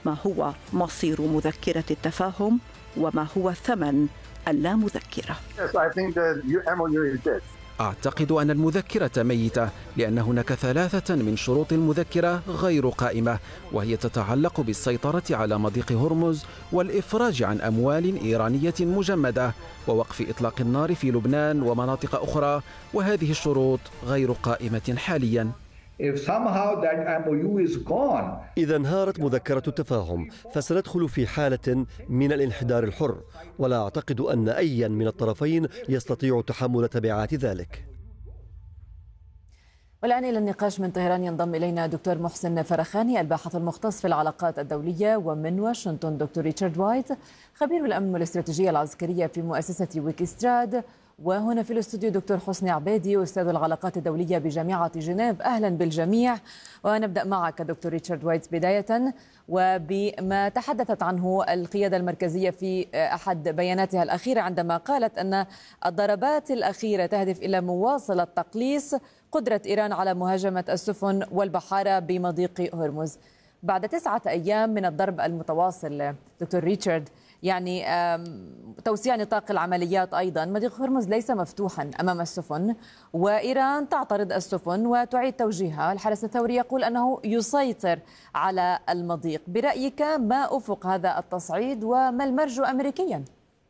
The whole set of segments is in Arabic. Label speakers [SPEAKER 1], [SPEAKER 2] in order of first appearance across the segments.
[SPEAKER 1] ما هو مصير مذكرة التفاهم وما هو ثمن اللامذكرة.
[SPEAKER 2] أعتقد أن المذكرة ميتة لأن هناك 3 من شروط المذكرة غير قائمة، وهي تتعلق بالسيطرة على مضيق هرمز والإفراج عن أموال إيرانية مجمدة ووقف إطلاق النار في لبنان ومناطق أخرى، وهذه الشروط غير قائمة حاليا.
[SPEAKER 3] إذا انهارت مذكرة التفاهم فسندخل في حالة من الانحدار الحر، ولا أعتقد أن أي من الطرفين يستطيع تحمل تبعات ذلك.
[SPEAKER 4] والآن إلى النقاش من طهران ينضم إلينا دكتور محسن فرخاني الباحث المختص في العلاقات الدولية، ومن واشنطن دكتور ريتشارد وايت خبير الأمن والاستراتيجية العسكرية في مؤسسة ويكستراد، وهنا في الاستوديو دكتور حسني عبيدي أستاذ العلاقات الدولية بجامعة جنيف. أهلا بالجميع، ونبدأ معك دكتور ريتشارد وايت بداية وبما تحدثت عنه القيادة المركزية في أحد بياناتها الأخيرة عندما قالت أن الضربات الأخيرة تهدف إلى مواصلة تقليص قدرة إيران على مهاجمة السفن والبحارة بمضيق هرمز. بعد 9 أيام من الضرب المتواصل دكتور ريتشارد، يعني توسيع نطاق العمليات أيضا، مضيق هرمز ليس مفتوحا أمام السفن وإيران تعترض السفن وتعيد توجيهها. الحرس الثوري يقول أنه يسيطر على المضيق. برأيك ما أفق هذا التصعيد وما المرجو أمريكيا؟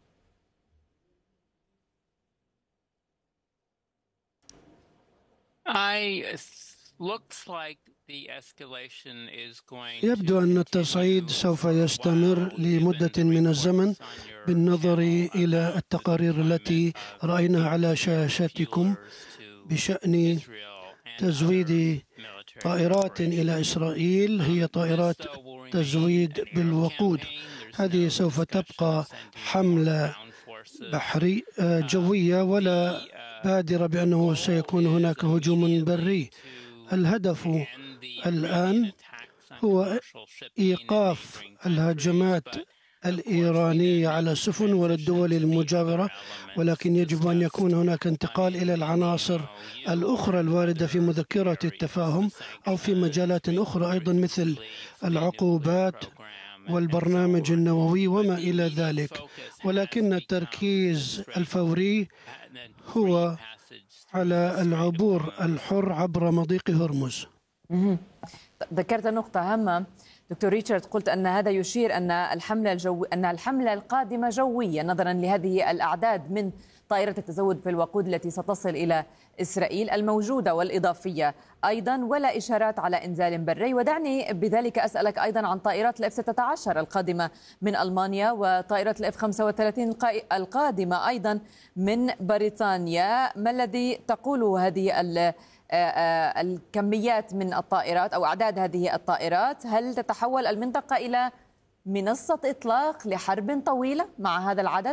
[SPEAKER 5] يبدو أن التصعيد سوف يستمر لمدة من الزمن بالنظر إلى التقارير التي رأيناها على شاشاتكم بشأن تزويد طائرات إلى إسرائيل، هي طائرات تزويد بالوقود. هذه سوف تبقى حملة بحري جوية ولا بادرة بأنه سيكون هناك هجوم بري. الهدف الآن هو إيقاف الهجمات الإيرانية على السفن والدول المجاورة، ولكن يجب أن يكون هناك انتقال إلى العناصر الأخرى الواردة في مذكرة التفاهم أو في مجالات أخرى أيضا مثل العقوبات والبرنامج النووي وما إلى ذلك. ولكن التركيز الفوري هو على العبور الحر عبر مضيق هرمز.
[SPEAKER 4] ذكرت نقطة هامة دكتور ريتشارد، قلت أن هذا يشير أن الحملة القادمة جوية نظرا لهذه الأعداد من طائرة التزود في الوقود التي ستصل إلى إسرائيل الموجودة والإضافية أيضا، ولا إشارات على إنزال بري. ودعني بذلك أسألك أيضا عن طائرات الإف 16 القادمة من ألمانيا وطائرات الإف 35 القادمة أيضا من بريطانيا. ما الذي تقوله هذه الكميات من الطائرات أو أعداد هذه الطائرات؟ هل تتحول المنطقة إلى منصة إطلاق لحرب طويلة مع هذا العدد؟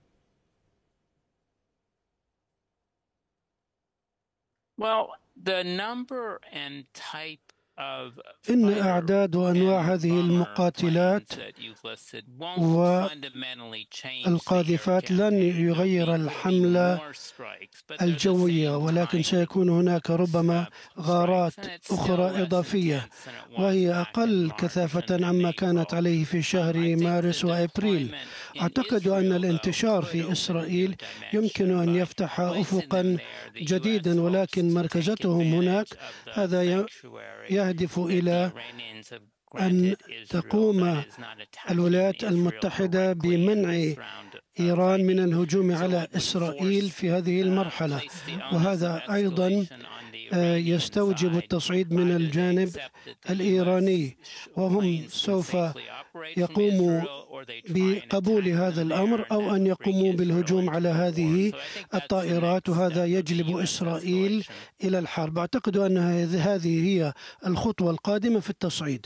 [SPEAKER 5] إن أعداد وأنواع هذه المقاتلات والقاذفات لن يغير الحملة الجوية، ولكن سيكون هناك ربما غارات أخرى إضافية وهي أقل كثافة عما كانت عليه في شهر مارس وأبريل. أعتقد أن الانتشار في إسرائيل يمكن أن يفتح أفقا جديدا، ولكن مركزتهم هناك هذا يهدف إلى أن تقوم الولايات المتحدة بمنع إيران من الهجوم على إسرائيل في هذه المرحلة، وهذا أيضا يستوجب التصعيد من الجانب الإيراني، وهم سوف يقوموا بقبول هذا الأمر أو أن يقوموا بالهجوم على هذه الطائرات، وهذا يجلب إسرائيل إلى الحرب. أعتقد أن هذه هي الخطوة القادمة في التصعيد.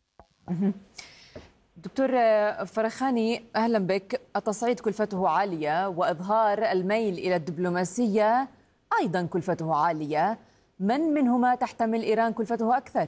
[SPEAKER 4] دكتور فرخاني أهلا بك. التصعيد كلفته عالية وإظهار الميل إلى الدبلوماسية أيضا كلفته عالية، من منهما تحتمل إيران كلفته أكثر؟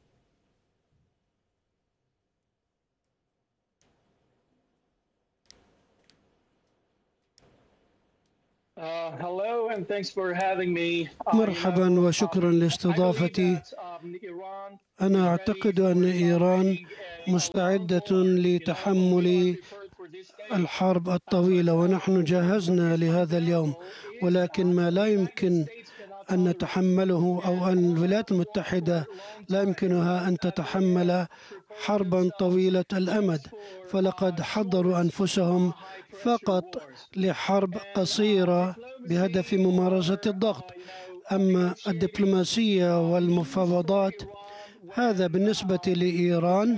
[SPEAKER 5] مرحبا وشكرا لاستضافتي. أنا أعتقد أن إيران مستعدة لتحمل الحرب الطويلة، ونحن جاهزنا لهذا اليوم، ولكن ما لا يمكن أن نتحمله أو أن الولايات المتحدة لا يمكنها أن تتحمل حربا طويلة الأمد، فلقد حضروا أنفسهم فقط لحرب قصيرة بهدف ممارسة الضغط. أما الدبلوماسية والمفاوضات، هذا بالنسبة لإيران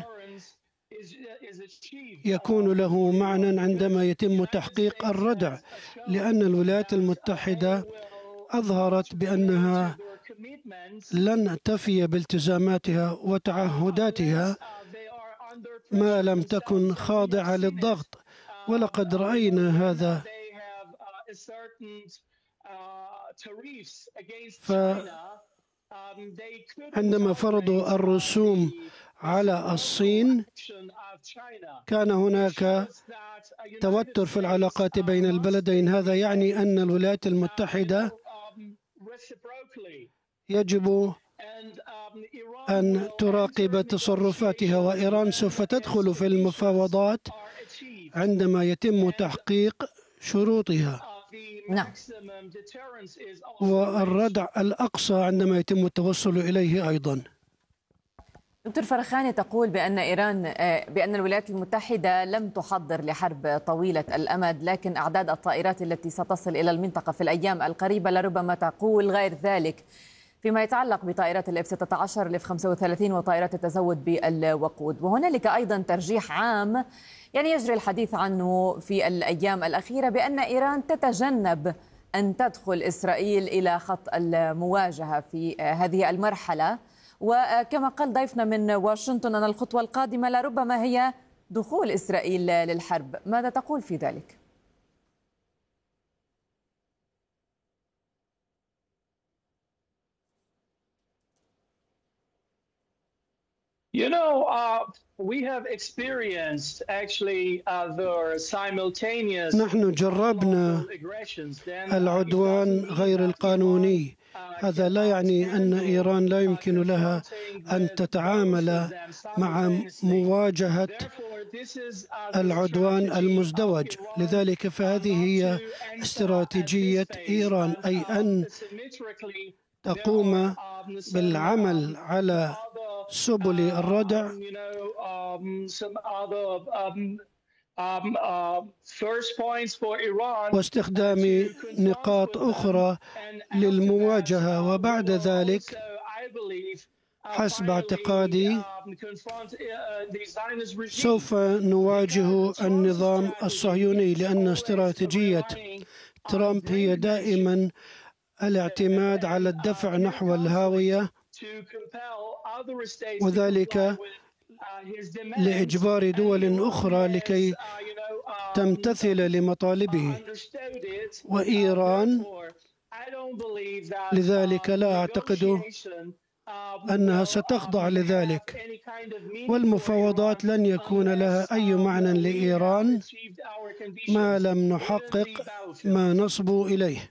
[SPEAKER 5] يكون له معنى عندما يتم تحقيق الردع، لأن الولايات المتحدة أظهرت بأنها لن تفي بالتزاماتها وتعهداتها ما لم تكن خاضعة للضغط، ولقد رأينا هذا. فعندما فرضوا الرسوم على الصين كان هناك توتر في العلاقات بين البلدين. هذا يعني أن الولايات المتحدة يجب أن تراقب تصرفاتها، وإيران سوف تدخل في المفاوضات عندما يتم تحقيق شروطها.
[SPEAKER 4] نعم.
[SPEAKER 5] والردع الأقصى عندما يتم التوصل إليه أيضا.
[SPEAKER 4] دكتور فرخاني، تقول بأن الولايات المتحدة لم تحضر لحرب طويلة الأمد، لكن أعداد الطائرات التي ستصل إلى المنطقة في الأيام القريبة لربما تقول غير ذلك فيما يتعلق بطائرات الF-16 والF-35 وطائرات التزود بالوقود. وهنالك أيضا ترجيح عام يجري الحديث عنه في الأيام الأخيرة بأن إيران تتجنب أن تدخل إسرائيل إلى خط المواجهة في هذه المرحلة، وكما قال ضيفنا من واشنطن أن الخطوة القادمة لربما هي دخول إسرائيل للحرب. ماذا تقول في ذلك؟
[SPEAKER 5] نحن جربنا العدوان غير القانوني. هذا لا يعني أن إيران لا يمكن لها أن تتعامل مع مواجهة العدوان المزدوج. لذلك فهذه هي استراتيجية إيران، أي أن تقوم بالعمل على سبل الردع واستخدام نقاط أخرى للمواجهة. وبعد ذلك حسب اعتقادي سوف نواجه النظام الصهيوني، لأن استراتيجية ترامب هي دائما الاعتماد على الدفع نحو الهاوية، وذلك لإجبار دول أخرى لكي تمتثل لمطالبه. وإيران لذلك لا أعتقد أنها ستخضع لذلك، والمفاوضات لن يكون لها أي معنى لإيران ما لم نحقق ما نصبو إليه.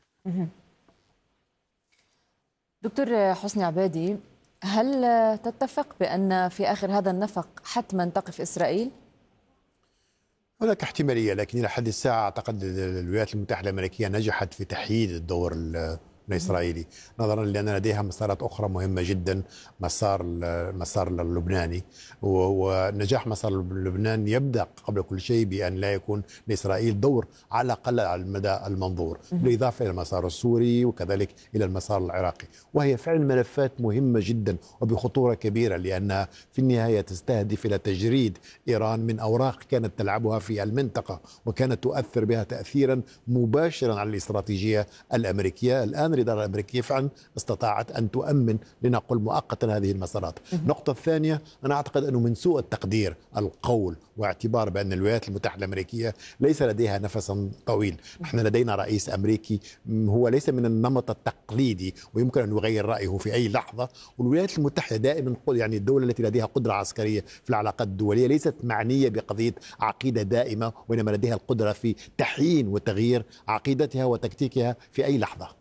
[SPEAKER 4] دكتور حسني عبادي، هل تتفق بأن في آخر هذا النفق حتما تقف إسرائيل؟
[SPEAKER 6] هناك احتمالية، لكن إلى حد الساعة أعتقد الولايات المتحدة الأمريكية نجحت في تحييد الدور الإسرائيلي، نظرا لأن لديها مسارات أخرى مهمة جدا، مسار اللبناني، ونجاح مسار لبنان يبدأ قبل كل شيء بأن لا يكون لإسرائيل دور على الأقل على المدى المنظور، بالإضافة إلى المسار السوري وكذلك إلى المسار العراقي، وهي فعلا ملفات مهمة جدا وبخطورة كبيرة، لأنها في النهاية تستهدف إلى تجريد إيران من أوراق كانت تلعبها في المنطقة وكانت تؤثر بها تأثيرا مباشرا على الاستراتيجية الأمريكية. الآن الإدارة الأمريكية فعلا استطاعت أن تؤمن لنقل مؤقتا هذه المسارات. النقطة الثانية، أنا أعتقد أنه من سوء التقدير القول واعتبار بأن الولايات المتحدة الأمريكية ليس لديها نفس طويل. نحن لدينا رئيس أمريكي هو ليس من النمط التقليدي ويمكن أن يغير رأيه في أي لحظة، والولايات المتحدة دائما الدولة التي لديها قدرة عسكرية في العلاقات الدولية ليست معنية بقضية عقيدة دائمة، وإنما لديها القدرة في تحيين وتغيير عقيدتها وتكتيكها في أي لحظة.
[SPEAKER 4] ممكن أن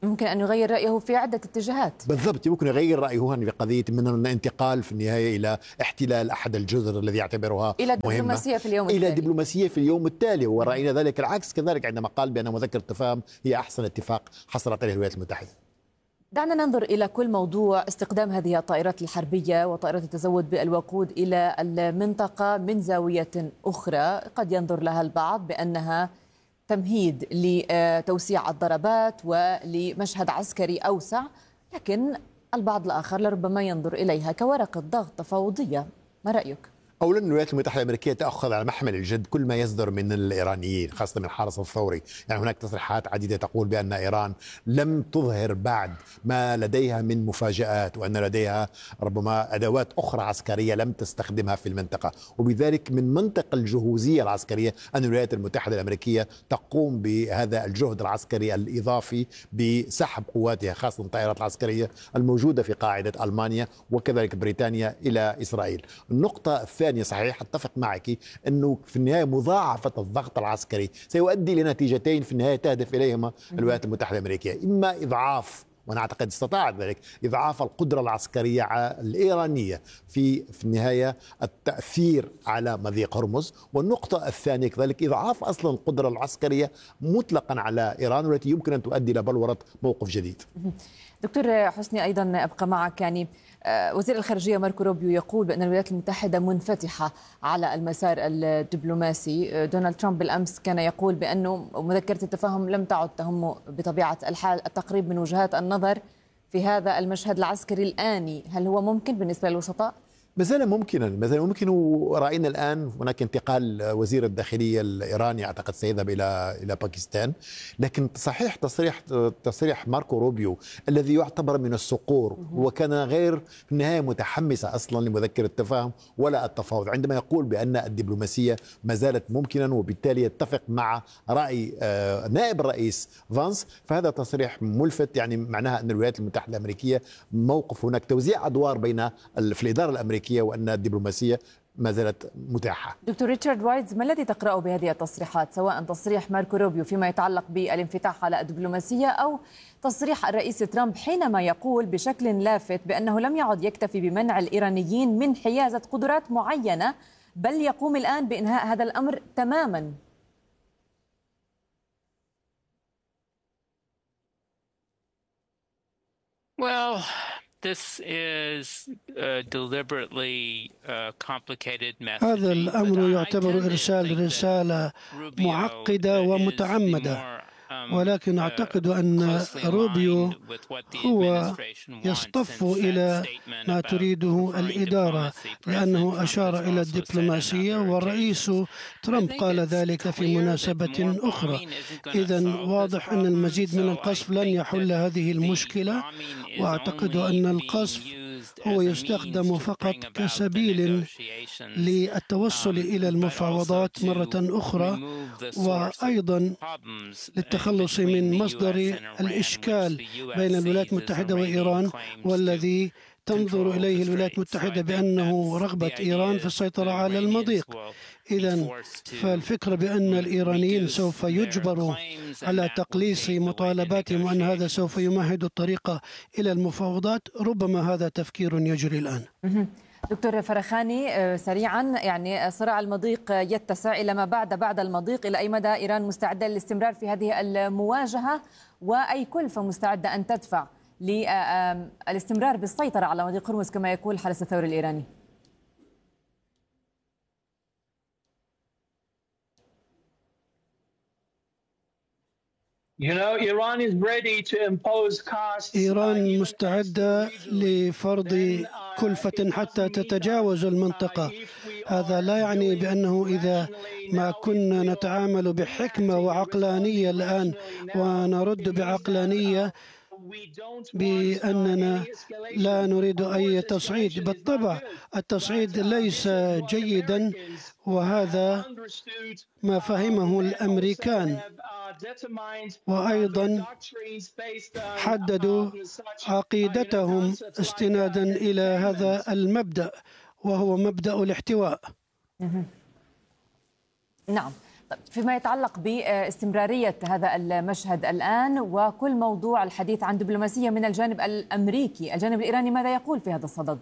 [SPEAKER 4] يغير رأيه في عدة اتجاهات.
[SPEAKER 6] بالضبط، يمكن يغير رأيه في قضية من الانتقال في النهاية إلى احتلال أحد الجزر الذي يعتبرها
[SPEAKER 4] إلى
[SPEAKER 6] مهمة
[SPEAKER 4] دبلوماسية في اليوم
[SPEAKER 6] إلى
[SPEAKER 4] التالي.
[SPEAKER 6] دبلوماسية في اليوم التالي. ورأينا ذلك العكس كذلك عندما قال بأن مذكرة التفاهم هي أحسن اتفاق حصلت عليه الولايات المتحدة.
[SPEAKER 4] دعنا ننظر إلى كل موضوع استخدام هذه الطائرات الحربية وطائرات التزود بالوقود إلى المنطقة من زاوية أخرى. قد ينظر لها البعض بأنها تمهيد لتوسيع الضربات ولمشهد عسكري أوسع، لكن البعض الآخر لربما ينظر إليها كورقة ضغط تفاوضية. ما رأيك؟
[SPEAKER 6] أولا الولايات المتحدة الأمريكية تأخذ على محمل الجد كل ما يصدر من الإيرانيين، خاصة من الحرس الثوري. يعني هناك تصريحات عديدة تقول بأن إيران لم تظهر بعد ما لديها من مفاجآت، وأن لديها ربما أدوات أخرى عسكرية لم تستخدمها في المنطقة، وبذلك من منطق الجهوزية العسكرية أن الولايات المتحدة الأمريكية تقوم بهذا الجهد العسكري الإضافي بسحب قواتها خاصة الطائرات العسكرية الموجودة في قاعدة ألمانيا وكذلك بريطانيا إلى إسرائيل. النقطة الثانية صحيح أتفق معك أنه في النهاية مضاعفة الضغط العسكري سيؤدي لنتيجتين في النهاية تهدف إليهما الولايات المتحدة الأمريكية، إما إضعاف، وأنا أعتقد استطاعت ذلك، إضعاف القدرة العسكرية الإيرانية في النهاية التأثير على مضيق هرمز، والنقطة الثانية كذلك إضعاف أصلا القدرة العسكرية مطلقا على إيران، والتي يمكن أن تؤدي إلى بلورة موقف جديد.
[SPEAKER 4] دكتور حسني، أيضا أبقى معك. يعني وزير الخارجية ماركو روبيو يقول بأن الولايات المتحدة منفتحة على المسار الدبلوماسي. دونالد ترامب بالأمس كان يقول بأنه مذكرة التفاهم لم تعد تهم بطبيعة الحال التقريب من وجهات النظر في هذا المشهد العسكري الآني. هل هو ممكن بالنسبة للوسطاء؟
[SPEAKER 6] ما زال ممكن. ورأينا الآن هناك انتقال وزير الداخلية الإيراني، أعتقد سيذهب إلى باكستان. لكن صحيح تصريح ماركو روبيو الذي يعتبر من الصقور، وكان غير في النهاية متحمسة أصلا لمذكرة التفاهم ولا التفاوض، عندما يقول بأن الدبلوماسية ما زالت ممكنا، وبالتالي يتفق مع رأي نائب الرئيس فانس. فهذا تصريح ملفت، يعني معناها أن الولايات المتحدة الأمريكية موقف هناك توزيع أدوار في الإدارة الأمريكية، وأن الدبلوماسية ما زالت متاحة.
[SPEAKER 4] دكتور ريتشارد وايتز، ما الذي تقرأه بهذه التصريحات، سواء تصريح ماركو روبيو فيما يتعلق بالانفتاح على الدبلوماسية أو تصريح الرئيس ترامب حينما يقول بشكل لافت بأنه لم يعد يكتفي بمنع الإيرانيين من حيازة قدرات معينة، بل يقوم الآن بإنهاء هذا الأمر تماما؟
[SPEAKER 7] Well, this is deliberately complicated messaging.
[SPEAKER 5] هذا الأمر يعتبر إرسال رسالة معقدة ومتعمدة، ولكن أعتقد أن روبيو هو يصطف إلى ما تريده الإدارة، لأنه أشار إلى الدبلوماسية، والرئيس ترامب قال ذلك في مناسبة أخرى. إذن واضح أن المزيد من القصف لن يحل هذه المشكلة، وأعتقد أن القصف هو يستخدم فقط كسبيل للتوصل إلى المفاوضات مرة أخرى، وأيضا للتخلص من مصدر الإشكال بين الولايات المتحدة وإيران، والذي تنظر إليه الولايات المتحدة بأنه رغبة إيران في السيطرة على المضيق. إذن فالفكرة بأن الإيرانيين سوف يجبروا على تقليص مطالباتهم وأن هذا سوف يمهد الطريق إلى المفاوضات، ربما هذا تفكير يجري الآن.
[SPEAKER 4] دكتور فرخاني، سريعا، يعني صراع المضيق يتسع إلى ما بعد المضيق. إلى أي مدى إيران مستعدة للاستمرار في هذه المواجهة، وأي كلفة مستعدة أن تدفع للاستمرار بالسيطرة على مضيق هرمز كما يقول الحرس الثوري الإيراني؟
[SPEAKER 5] إيران مستعدة لفرض كلفة حتى تتجاوز المنطقة. هذا لا يعني بأنه إذا ما كنا نتعامل بحكمة وعقلانية الآن ونرد بعقلانية بأننا لا نريد أي تصعيد. بالطبع التصعيد ليس جيدا، وهذا ما فهمه الأمريكان، وأيضا حددوا عقيدتهم استنادا إلى هذا المبدأ، وهو مبدأ الاحتواء.
[SPEAKER 4] نعم. فيما يتعلق باستمرارية هذا المشهد الآن وكل موضوع الحديث عن دبلوماسية من الجانب الأمريكي، الجانب الإيراني ماذا يقول في هذا الصدد؟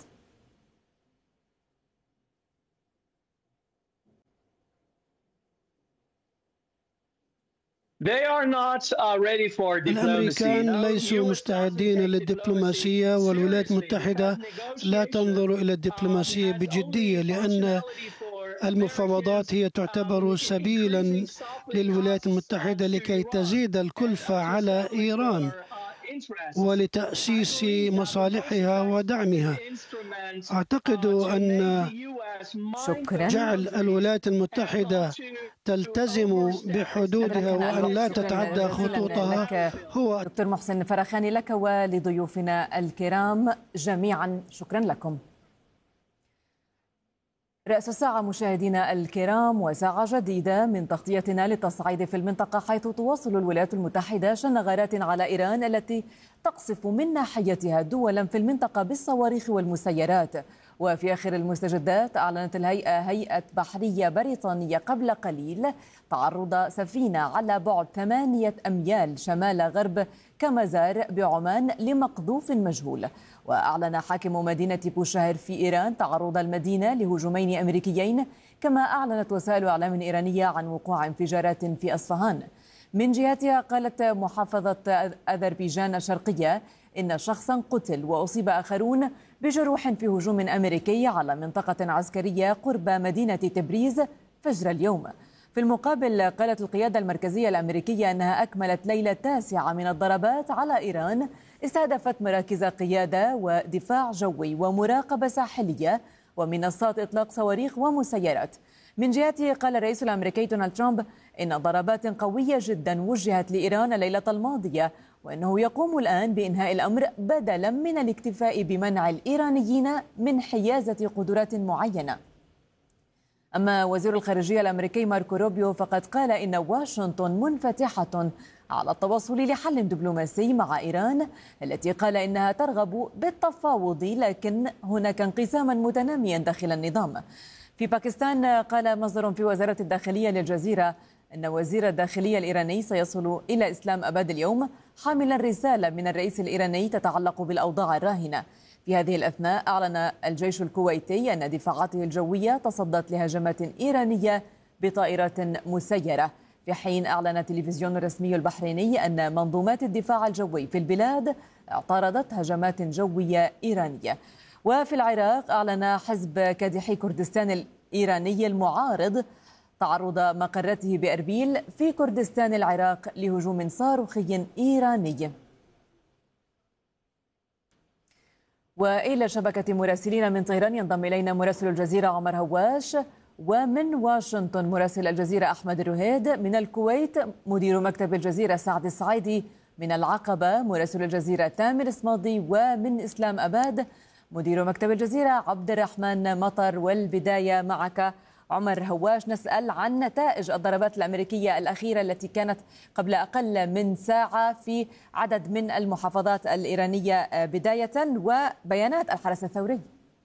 [SPEAKER 5] الأمريكان ليسوا مستعدين للدبلوماسية، والولايات المتحدة لا تنظر إلى الدبلوماسية بجدية، لأن المفاوضات هي تعتبر سبيلا للولايات المتحدة لكي تزيد الكلفة على إيران ولتأسيس مصالحها ودعمها. أعتقد أن جعل الولايات المتحدة تلتزم بحدودها وأن لا تتعدى خطوطها هو.
[SPEAKER 4] دكتور محسن فرخاني، لك ولضيوفنا الكرام جميعا شكرا لكم. رأس الساعة مشاهدينا الكرام، وساعة جديدة من تغطيتنا للتصعيد في المنطقة، حيث تواصل الولايات المتحدة شن غارات على إيران التي تقصف من ناحيتها دولا في المنطقة بالصواريخ والمسيرات. وفي آخر المستجدات أعلنت هيئة بحرية بريطانية قبل قليل تعرض سفينة على بعد 8 أميال شمال غرب كمزار بعمان لمقذوف مجهول. وأعلن حاكم مدينة بوشهر في إيران تعرض المدينة لهجومين أمريكيين، كما أعلنت وسائل إعلام إيرانية عن وقوع انفجارات في أصفهان. من جهتها قالت محافظة أذربيجان الشرقية إن شخصا قتل وأصيب آخرون بجروح في هجوم أمريكي على منطقة عسكرية قرب مدينة تبريز فجر اليوم. في المقابل قالت القيادة المركزية الأمريكية أنها أكملت ليلة 9 من الضربات على إيران استهدفت مراكز قيادة ودفاع جوي ومراقبة ساحلية ومنصات إطلاق صواريخ ومسيرات. من جهته قال الرئيس الأمريكي دونالد ترامب إن ضربات قوية جدا وجهت لإيران الليلة الماضية، وأنه يقوم الآن بإنهاء الأمر بدلا من الاكتفاء بمنع الإيرانيين من حيازة قدرات معينة. أما وزير الخارجية الأمريكي ماركو روبيو فقد قال إن واشنطن منفتحة على التواصل لحل دبلوماسي مع إيران، التي قال إنها ترغب بالتفاوض، لكن هناك انقساما متناميا داخل النظام. في باكستان قال مصدر في وزارة الداخلية للجزيرة أن وزير الداخلية الإيراني سيصل إلى إسلام أباد اليوم حاملا رسالة من الرئيس الإيراني تتعلق بالأوضاع الراهنة. في هذه الأثناء أعلن الجيش الكويتي أن دفاعاته الجوية تصدت لهجمات إيرانية بطائرات مسيرة، في حين أعلن التلفزيون الرسمي البحريني أن منظومات الدفاع الجوي في البلاد اعترضت هجمات جوية إيرانية. وفي العراق أعلن حزب كادحي كردستان الإيراني المعارض تعرض مقرته بأربيل في كردستان العراق لهجوم صاروخي إيراني. وإلى شبكة مراسلين من طهران ينضم إلينا مراسل الجزيرة عمر هواش، ومن واشنطن مراسل الجزيرة أحمد الرهيد، من الكويت مدير مكتب الجزيرة سعد السعيدي، من العقبة مراسل الجزيرة تامر اسماضي، ومن إسلام أباد مدير مكتب الجزيرة عبد الرحمن مطر. والبداية معك عمر هواش، نسأل عن نتائج الضربات الأمريكية الأخيرة التي كانت قبل أقل من ساعة في عدد من المحافظات الإيرانية بداية، وبيانات الحرس الثوري.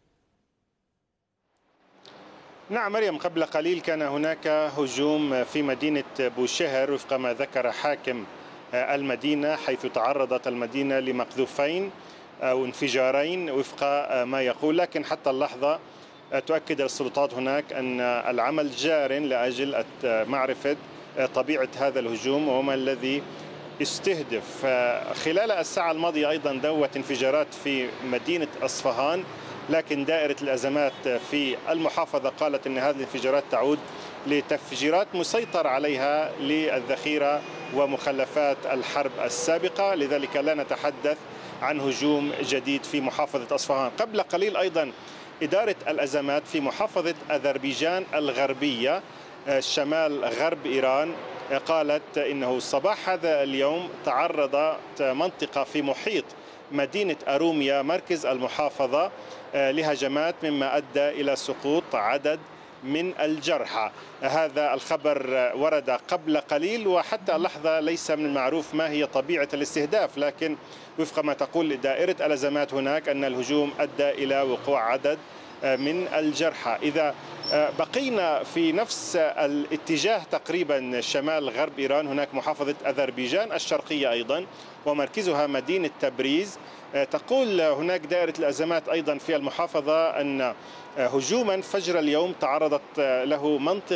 [SPEAKER 8] نعم مريم، قبل قليل كان هناك هجوم في مدينة بوشهر وفق ما ذكر حاكم المدينة، حيث تعرضت المدينة لمقذوفين أو انفجارين وفق ما يقول، لكن حتى اللحظة تؤكد السلطات هناك أن العمل جار لأجل معرفة طبيعة هذا الهجوم وما الذي استهدف. خلال الساعة الماضية أيضا دوت انفجارات في مدينة أصفهان، لكن دائرة الأزمات في المحافظة قالت أن هذه الانفجارات تعود لتفجيرات مسيطر عليها للذخيرة ومخلفات الحرب السابقة، لذلك لا نتحدث عن هجوم جديد في محافظة أصفهان. قبل قليل أيضا إدارة الأزمات في محافظة أذربيجان الغربية شمال غرب إيران قالت إنه صباح هذا اليوم تعرضت منطقة في محيط مدينة أروميا مركز المحافظة لهجمات مما أدى إلى سقوط عدد من الجرحى. هذا الخبر ورد قبل قليل، وحتى اللحظة ليس من المعروف ما هي طبيعة الاستهداف، لكن وفق ما تقول دائرة الأزمات هناك أن الهجوم أدى إلى وقوع عدد من الجرحى. إذا بقينا في نفس الاتجاه تقريبا شمال غرب إيران، هناك محافظة أذربيجان الشرقية أيضا ومركزها مدينة تبريز. تقول هناك دائرة الأزمات أيضا في المحافظة أن هجوما فجر اليوم تعرضت له منطقة